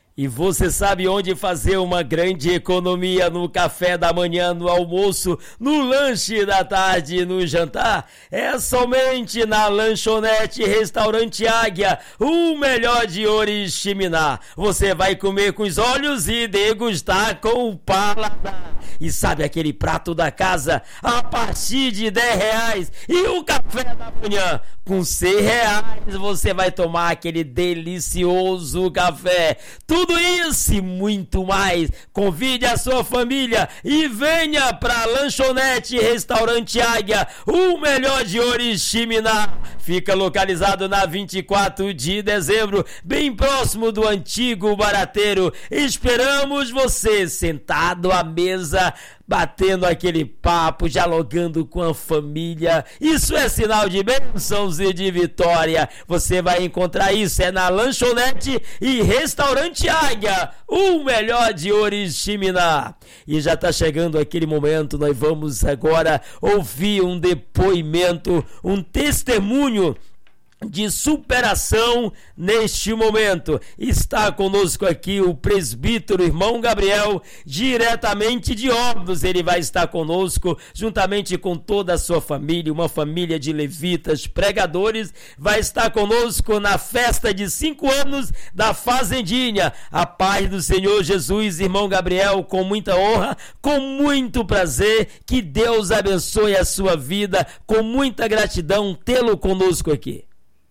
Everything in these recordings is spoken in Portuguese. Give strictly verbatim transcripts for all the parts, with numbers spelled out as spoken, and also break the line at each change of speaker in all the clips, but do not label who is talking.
E você sabe onde fazer uma grande economia no café da manhã, no almoço, no lanche da tarde e no jantar? É somente na Lanchonete Restaurante Águia, o melhor de Oriximiná. Você vai comer com os olhos e degustar com o paladar. E sabe aquele prato da casa a partir de dez reais? E o café da manhã com seis reais você vai tomar aquele delicioso café. Tudo isso e muito mais. Convide a sua família e venha para Lanchonete Restaurante Águia, o melhor de Oriximiná. Fica localizado na vinte e quatro de dezembro, bem próximo do antigo Barateiro. Esperamos você sentado à mesa, batendo aquele papo, dialogando com a família. Isso é sinal de bênçãos e de vitória. Você vai encontrar isso é na Lanchonete e Restaurante Águia, o melhor de Oriximiná. E já está chegando aquele momento, nós vamos agora ouvir um depoimento, um testemunho de superação neste momento. Está conosco aqui o presbítero irmão Gabriel, diretamente de Óbidos. Ele vai estar conosco, juntamente com toda a sua família, uma família de levitas, pregadores, vai estar conosco na festa de cinco anos da Fazendinha. A paz do Senhor Jesus, irmão Gabriel, com muita honra, com muito prazer, que Deus abençoe a sua vida, com muita gratidão tê-lo conosco aqui.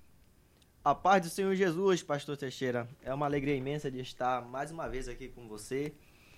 A paz do Senhor Jesus, pastor Teixeira. É uma alegria imensa de estar mais uma vez aqui com você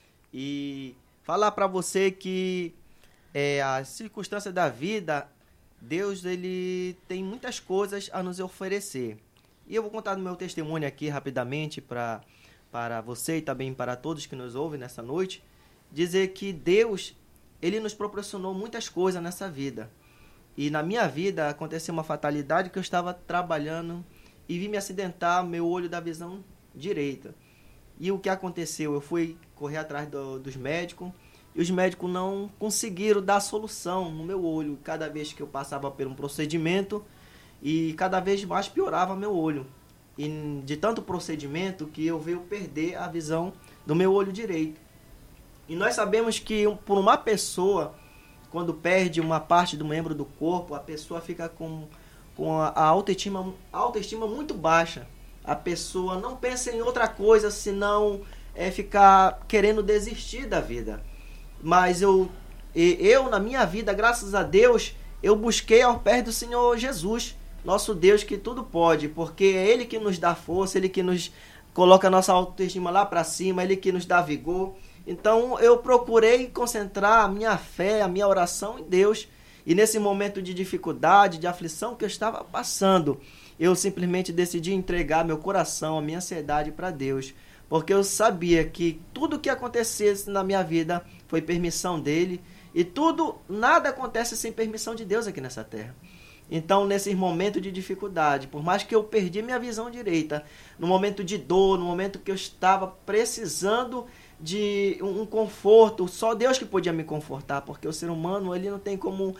e falar para você que é, a circunstância da vida, Deus ele tem muitas coisas a nos oferecer. E eu vou contar do meu testemunho aqui rapidamente para para você e também para todos que nos ouvem nessa noite, dizer que Deus ele nos proporcionou muitas coisas nessa vida. E na minha vida aconteceu uma fatalidade que eu estava trabalhando e vi me acidentar meu olho da visão direita. E o que aconteceu? Eu fui correr atrás do, dos médicos e os médicos não conseguiram dar solução no meu olho. Cada vez que eu passava por um procedimento e cada vez mais piorava meu olho. E de tanto procedimento que eu veio perder a visão do meu olho direito. E nós sabemos que por uma pessoa, quando perde uma parte do membro do corpo, a pessoa fica com... com a autoestima, a autoestima muito baixa. A pessoa não pensa em outra coisa senão é, ficar querendo desistir da vida. Mas eu, eu, na minha vida, graças a Deus, eu busquei ao pé do Senhor Jesus, nosso Deus que tudo pode, porque é Ele que nos dá força, Ele que nos coloca a nossa autoestima lá para cima, Ele que nos dá vigor. Então eu procurei concentrar a minha fé, a minha oração em Deus. E nesse momento de dificuldade, de aflição que eu estava passando, eu simplesmente decidi entregar meu coração, a minha ansiedade para Deus. Porque eu sabia que tudo que acontecesse na minha vida foi permissão dele. E tudo, nada acontece sem permissão de Deus aqui nessa terra. Então, nesse momento de dificuldade, por mais que eu perdi minha visão direita, no momento de dor, no momento que eu estava precisando de um conforto, só Deus que podia me confortar, porque o ser humano ele não tem como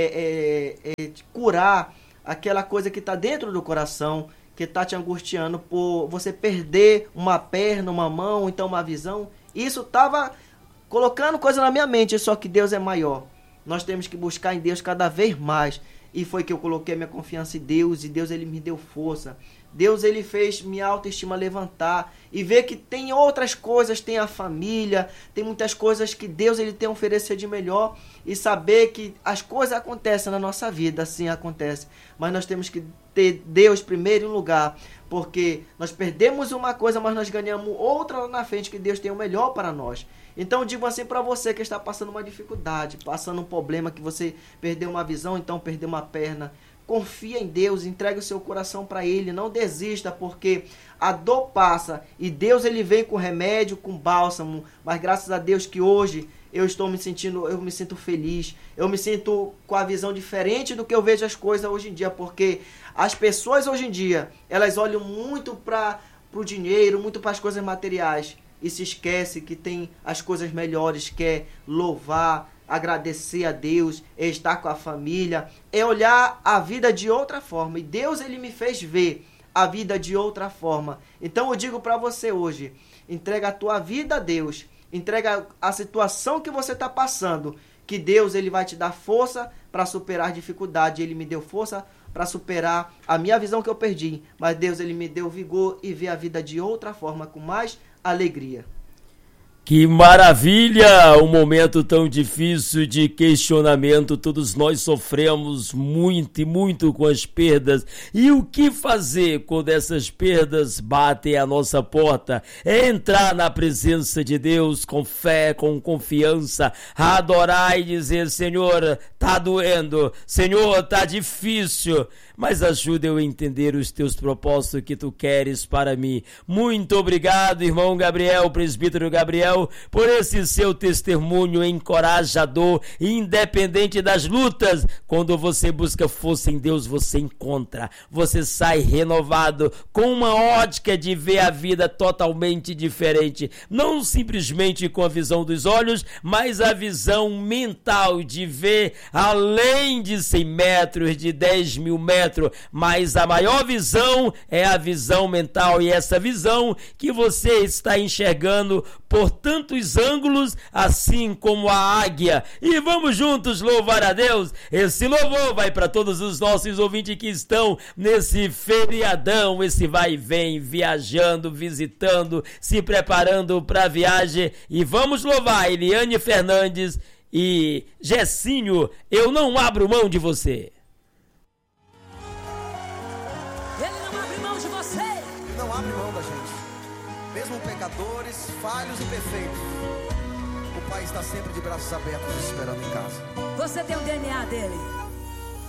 é, é, é, curar aquela coisa que está dentro do coração, que está te angustiando por você perder uma perna, uma mão, então uma visão. Isso estava colocando coisa na minha mente, só que Deus é maior. Nós temos que buscar em Deus cada vez mais. E foi que eu coloquei minha confiança em Deus, e Deus ele me deu força. Deus ele fez minha autoestima levantar e ver que tem outras coisas, tem a família, tem muitas coisas que Deus ele tem a oferecer de melhor, e saber que as coisas acontecem na nossa vida, assim acontece. Mas nós temos que ter Deus primeiro em lugar, porque nós perdemos uma coisa, mas nós ganhamos outra lá na frente, que Deus tem o melhor para nós. Então digo assim para você que está passando uma dificuldade, passando um problema, que você perdeu uma visão, então perdeu uma perna. Confia em Deus, entregue o seu coração para Ele, não desista, porque a dor passa e Deus ele vem com remédio, com bálsamo. Mas graças a Deus que hoje eu estou me sentindo, eu me sinto feliz, eu me sinto com a visão diferente do que eu vejo as coisas hoje em dia, porque as pessoas hoje em dia, elas olham muito para o dinheiro, muito para as coisas materiais e se esquece que tem as coisas melhores, que é louvar, agradecer a Deus, é estar com a família, é olhar a vida de outra forma. E Deus ele me fez ver a vida de outra forma. Então eu digo para você hoje, entrega a tua vida a Deus, entrega a situação que você está passando, que Deus ele vai te dar força para superar a dificuldade. Ele me deu força para superar a minha visão que eu perdi, mas Deus ele me deu vigor e ver a vida de outra forma, com mais alegria.
Que maravilha! Um momento tão difícil de questionamento, todos nós sofremos muito e muito com as perdas. E o que fazer quando essas perdas batem à nossa porta? É entrar na presença de Deus com fé, com confiança, adorar e dizer: Senhor, tá doendo, Senhor, tá difícil, mas ajuda eu a entender os teus propósitos que tu queres para mim. Muito obrigado, irmão Gabriel, presbítero Gabriel, por esse seu testemunho encorajador, independente das lutas. Quando você busca força em Deus, você encontra, você sai renovado, com uma ótica de ver a vida totalmente diferente, não simplesmente com a visão dos olhos, mas a visão mental de ver além de cem metros, de dez mil metros, mas a maior visão é a visão mental, e essa visão que você está enxergando por tantos ângulos, assim como a águia. E vamos juntos louvar a Deus. Esse louvor vai para todos os nossos ouvintes que estão nesse feriadão, esse vai e vem, viajando, visitando, se preparando para a viagem. E vamos louvar Eliane Fernandes e Gessinho, eu não abro mão de você.
Não abre mão da gente, mesmo pecadores, falhos e perfeitos, o Pai está sempre de braços abertos esperando em casa.
Você tem o D N A dele.